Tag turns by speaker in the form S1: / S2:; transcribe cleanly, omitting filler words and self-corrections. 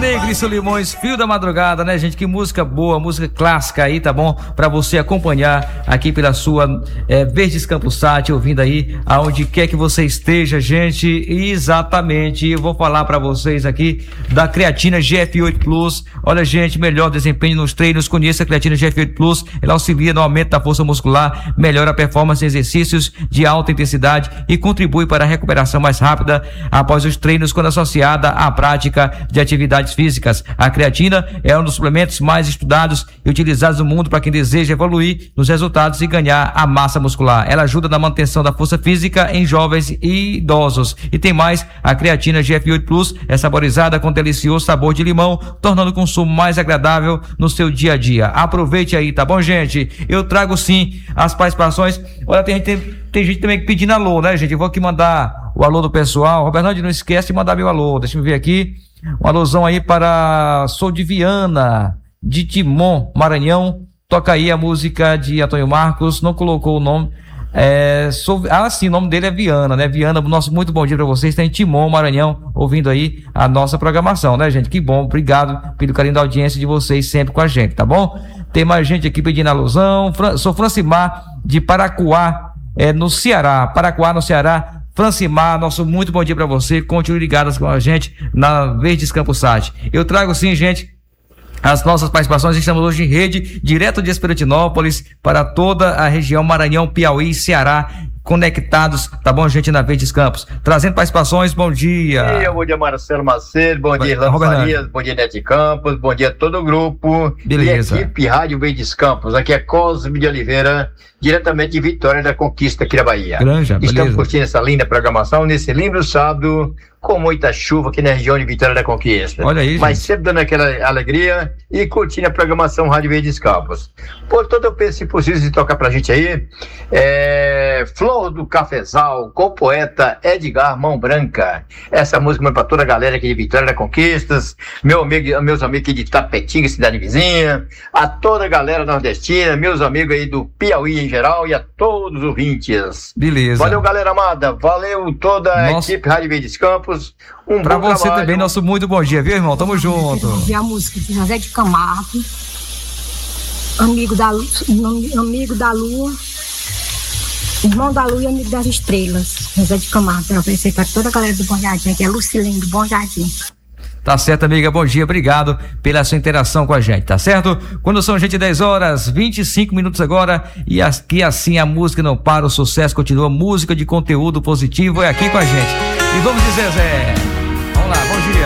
S1: Negro e Solimões, Fio da Madrugada, né, gente? Que música boa, música clássica aí, tá bom? Pra você acompanhar aqui pela sua Verdes Campos Sat, ouvindo aí aonde quer que você esteja, gente. Exatamente, eu vou falar pra vocês aqui da creatina GF8 Plus. Olha, gente, melhor desempenho nos treinos. Conheça a creatina GF8 Plus. Ela auxilia no aumento da força muscular, melhora a performance em exercícios de alta intensidade e contribui para a recuperação mais rápida após os treinos quando associada à prática de atividades físicas. A creatina é um dos suplementos mais estudados e utilizados no mundo para quem deseja evoluir nos resultados e ganhar a massa muscular. Ela ajuda na manutenção da força física em jovens e idosos. E tem mais, a creatina GF8 Plus é saborizada com delicioso sabor de limão, tornando o consumo mais agradável no seu dia a dia. Aproveite aí, tá bom, gente? Eu trago sim as participações. Olha, tem gente também pedindo alô, né, gente? Eu vou aqui mandar o alô do pessoal. Roberto, não esquece de mandar meu alô. Deixa eu ver aqui. Um alôzão aí para... Sou de Viana, de Timon, Maranhão. Toca aí a música de Antônio Marcos. Não colocou o nome. Sim, o nome dele é Viana, né? Viana, nosso muito bom dia para vocês. Está em Timon, Maranhão, ouvindo aí a nossa programação, né, gente? Que bom, obrigado pelo carinho da audiência de vocês sempre com a gente, tá bom? Tem mais gente aqui pedindo alusão. Sou Francimar, de Paracuá, no Ceará. Paracuá, no Ceará. Francimar, nosso muito bom dia para você. Continue ligados com a gente na Verdes Campos Sat. Eu trago sim, gente, as nossas participações. Estamos hoje em rede, direto de Espiritinópolis, para toda a região Maranhão, Piauí, Ceará, conectados, tá bom, gente, na Verdes Campos. Trazendo participações, bom dia.
S2: Bom dia, Marcelo Macedo, bom dia, Irlando Farias, bom dia, Nete Campos, bom dia a todo o grupo.
S1: Beleza.
S2: E equipe Rádio Verdes Campos, aqui é Cosme de Oliveira, diretamente de Vitória da Conquista, aqui na Bahia.
S1: Granja,
S2: Estamos
S1: beleza.
S2: curtindo essa linda programação, nesse lindo sábado, com muita chuva aqui na região de Vitória da Conquista.
S1: Olha aí,
S2: mas
S1: gente,
S2: sempre dando aquela alegria e curtindo a programação Rádio Verdes Campos. Portanto, eu penso, se possível, de tocar pra gente aí, Flor do Cafezal, com o poeta Edgar Mão Branca. Essa música é para toda a galera aqui de Vitória da Conquistas, meus amigos aqui de Tapetinga, cidade vizinha, a toda a galera nordestina, meus amigos aí do Piauí em geral e a todos os ouvintes.
S1: beleza.
S2: Valeu, galera amada, valeu toda a equipe Rádio Verdes Campos.
S1: Pra você trabalho. Também, nosso muito bom dia, viu, irmão? Tamo junto.
S3: A música de José de Camargo, amigo da lua, irmão da lua e amigo das estrelas. José de Camargo, pra oferecer pra toda a galera do Bom Jardim, que é Lucilene do Bom Jardim.
S1: Tá certo, amiga, bom dia, obrigado pela sua interação com a gente, tá certo? Quando são, gente, 10 horas, 25 minutos agora, e aqui assim a música não para, o sucesso continua, música de conteúdo positivo é aqui com a gente. E vamos dizer, Zé, vamos lá, bom dia.